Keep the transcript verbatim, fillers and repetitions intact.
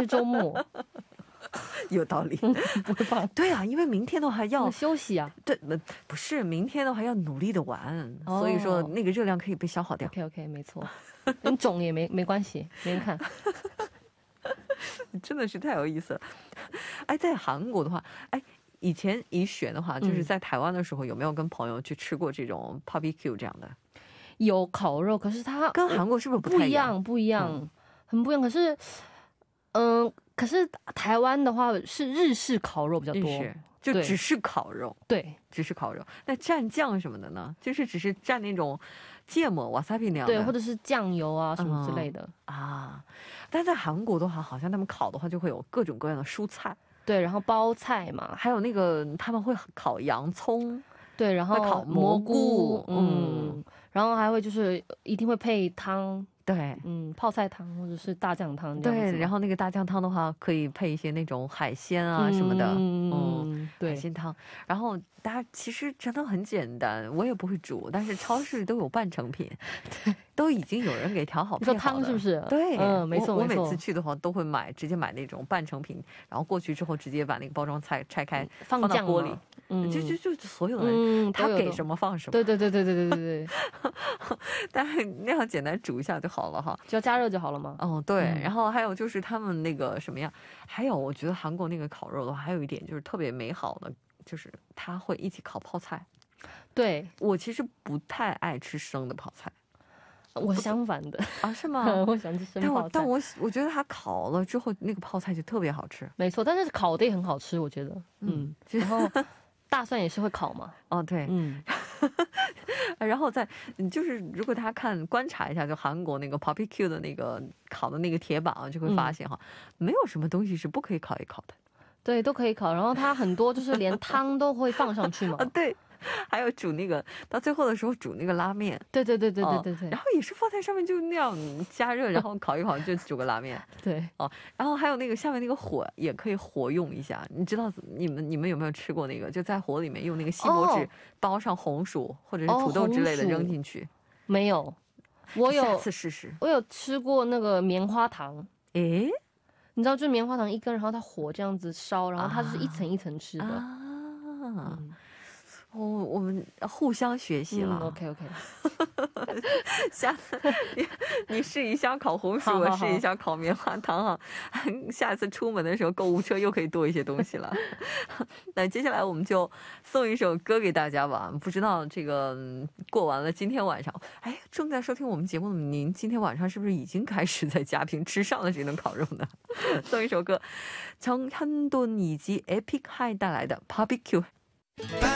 是周末。 有道理。 不会放。 对啊，因为明天的话要休息啊。 对，不是明天的话要努力的玩，所以说那个热量可以被消耗掉。 OK OK 没错，你肿也没没关系，没人看。 真的是太有意思了。哎，在韩国的话，哎，以前以选的话，就是在台湾的时候有没有跟朋友去吃过这种 barbecue 这样的？ 有烤肉，可是它跟韩国是不是不太一样？ 不一样，很不一样。可是嗯，可是台湾的话是日式烤肉比较多，就只是烤肉。对，只是烤肉。那蘸酱什么的呢？就是只是蘸那种芥末 wasabi 那样的，对，或者是酱油啊什么之类的啊。但在韩国的话，好像他们烤的话就会有各种各样的蔬菜，对，然后包菜嘛，还有那个他们会烤洋葱，对，然后烤蘑菇，嗯，然后还会就是一定会配汤。对，嗯，泡菜汤或者是大酱汤。对，然后那个大酱汤的话可以配一些那种海鲜啊什么的，嗯，海鲜汤。然后大家其实真的很简单，我也不会煮，但是超市都有半成品，都已经有人给调好配好的。你说汤是不是？对，嗯，没错没错。我每次去的话都会买，直接买那种半成品，然后过去之后直接把那个包装菜拆开放到锅里，就就就所有人他给什么放什么。对对对对对对对对。但是那样简单煮一下就好了哈，只要加热就好了吗？哦，对。然后还有就是他们那个什么呀，还有我觉得韩国那个烤肉的话，还有一点就是特别美好的，就是他会一起烤泡菜。对，我其实不太爱吃生的泡菜，我相反的啊，是吗？我喜欢吃生泡菜，但我我觉得它烤了之后那个泡菜就特别好吃。没错，但是烤的也很好吃，我觉得。嗯，然后大蒜也是会烤嘛。哦，对，嗯。然后再就是如果大家看观察一下，就韩国那个 barbecue 的那个烤的那个铁板啊，就会发现哈，没有什么东西是不可以烤一烤的。对，都可以烤。然后它很多就是连汤都会放上去嘛。啊，对。还有煮那个到最后的时候煮那个拉面。对对对对对对对。然后也是放在上面就那样加热，然后烤一烤就煮个拉面。对。哦，然后还有那个下面那个火也可以活用一下，你知道你们你们有没有吃过那个？就在火里面用那个锡箔纸包上红薯或者是土豆之类的扔进去。没有，我有下次试试。我有吃过那个棉花糖。诶，你知道就是棉花糖一根，然后它火这样子烧，然后它是一层一层吃的。啊。哦，我们互相学习了。OK OK。下次你你试一下烤红薯，我试一下烤棉花糖哈。下次出门的时候购物车又可以多一些东西了。那接下来我们就送一首歌给大家吧。不知道这个过完了今天晚上，哎，正在收听我们节目的您，今天晚上是不是已经开始在家庭吃上了这顿烤肉呢？送一首歌，정현돈以及 Epic High 带来的 Barbecue。